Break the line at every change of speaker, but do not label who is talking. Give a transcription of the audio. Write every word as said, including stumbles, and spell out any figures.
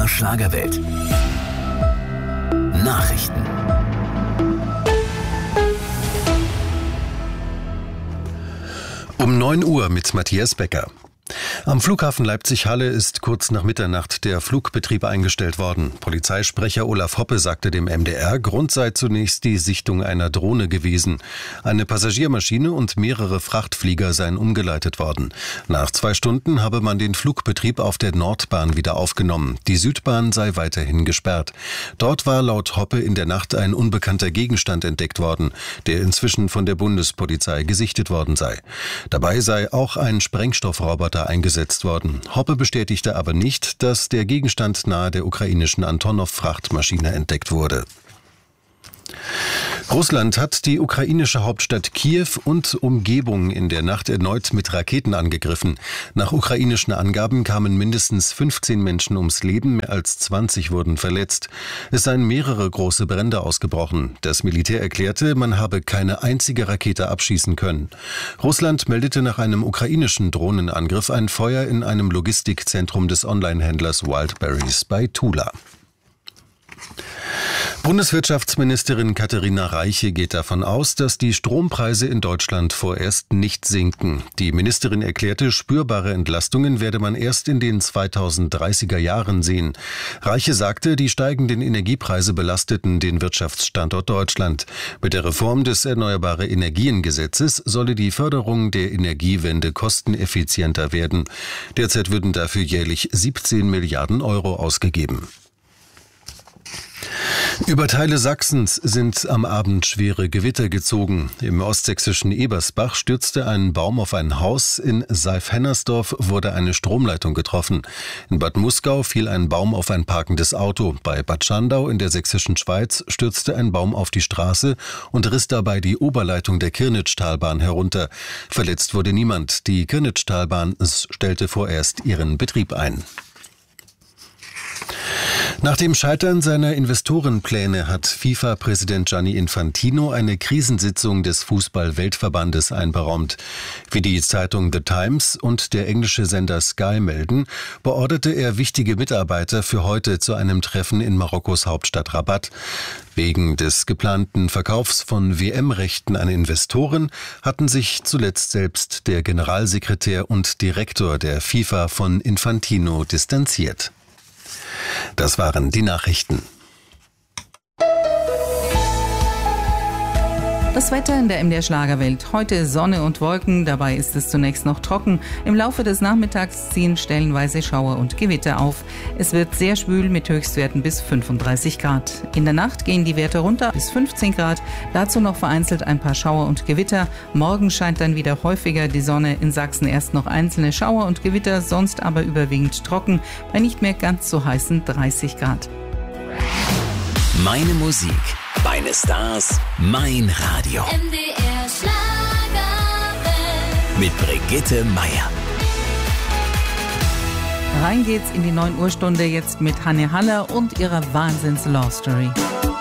der Schlagerwelt. Nachrichten.
Um neun Uhr mit Matthias Becker. Am Flughafen Leipzig-Halle ist kurz nach Mitternacht der Flugbetrieb eingestellt worden. Polizeisprecher Olaf Hoppe sagte dem M D R, Grund sei zunächst die Sichtung einer Drohne gewesen. Eine Passagiermaschine und mehrere Frachtflieger seien umgeleitet worden. Nach zwei Stunden habe man den Flugbetrieb auf der Nordbahn wieder aufgenommen. Die Südbahn sei weiterhin gesperrt. Dort war laut Hoppe in der Nacht ein unbekannter Gegenstand entdeckt worden, der inzwischen von der Bundespolizei gesichtet worden sei. Dabei sei auch ein Sprengstoffroboter eingesetzt worden. Hoppe bestätigte aber nicht, dass der Gegenstand nahe der ukrainischen Antonov-Frachtmaschine entdeckt wurde. Russland hat die ukrainische Hauptstadt Kiew und Umgebung in der Nacht erneut mit Raketen angegriffen. Nach ukrainischen Angaben kamen mindestens fünfzehn Menschen ums Leben, mehr als zwanzig wurden verletzt. Es seien mehrere große Brände ausgebrochen. Das Militär erklärte, man habe keine einzige Rakete abschießen können. Russland meldete nach einem ukrainischen Drohnenangriff ein Feuer in einem Logistikzentrum des Onlinehändlers Wildberries bei Tula. Bundeswirtschaftsministerin Katharina Reiche geht davon aus, dass die Strompreise in Deutschland vorerst nicht sinken. Die Ministerin erklärte, spürbare Entlastungen werde man erst in den zweitausenddreißiger Jahren sehen. Reiche sagte, die steigenden Energiepreise belasteten den Wirtschaftsstandort Deutschland. Mit der Reform des Erneuerbare Energien-Gesetzes solle die Förderung der Energiewende kosteneffizienter werden. Derzeit würden dafür jährlich siebzehn Milliarden Euro ausgegeben. Über Teile Sachsens sind am Abend schwere Gewitter gezogen. Im ostsächsischen Ebersbach stürzte ein Baum auf ein Haus. In Seif-Hennersdorf wurde eine Stromleitung getroffen. In Bad Muskau fiel ein Baum auf ein parkendes Auto. Bei Bad Schandau in der sächsischen Schweiz stürzte ein Baum auf die Straße und riss dabei die Oberleitung der Kirnitschtalbahn herunter. Verletzt wurde niemand. Die Kirnitschtalbahn stellte vorerst ihren Betrieb ein. Nach dem Scheitern seiner Investorenpläne hat FIFA-Präsident Gianni Infantino eine Krisensitzung des Fußball-Weltverbandes einberaumt. Wie die Zeitung The Times und der englische Sender Sky melden, beorderte er wichtige Mitarbeiter für heute zu einem Treffen in Marokkos Hauptstadt Rabat. Wegen des geplanten Verkaufs von W M-Rechten an Investoren hatten sich zuletzt selbst der Generalsekretär und Direktor der FIFA von Infantino distanziert. Das waren die Nachrichten.
Das Wetter in der M D R Schlagerwelt. Heute Sonne und Wolken, dabei ist es zunächst noch trocken. Im Laufe des Nachmittags ziehen stellenweise Schauer und Gewitter auf. Es wird sehr schwül mit Höchstwerten bis fünfunddreißig Grad. In der Nacht gehen die Werte runter bis fünfzehn Grad. Dazu noch vereinzelt ein paar Schauer und Gewitter. Morgen scheint dann wieder häufiger die Sonne. In Sachsen erst noch einzelne Schauer und Gewitter, sonst aber überwiegend trocken bei nicht mehr ganz so heißen dreißig Grad.
Meine Musik, meine Stars, mein Radio.
M D R Schlagerwelt.
Mit Brigitte Meier.
Rein geht's in die neun Uhr Stunde jetzt mit Hanne Haller und ihrer Wahnsinns-Love-Story.